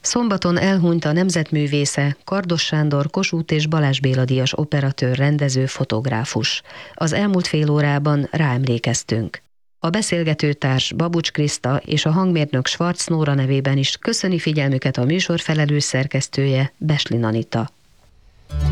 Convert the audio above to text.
Szombaton elhunyt a nemzetművésze, Kardos Sándor Kossuth és Balázs Béla díjas operatőr, rendező, fotográfus. Az elmúlt fél órában ráemlékeztünk. A beszélgetőtárs Babucs Kriszta és a hangmérnök Schwarz Nóra nevében is köszöni figyelmüket a műsor felelős szerkesztője, Beslin Anita.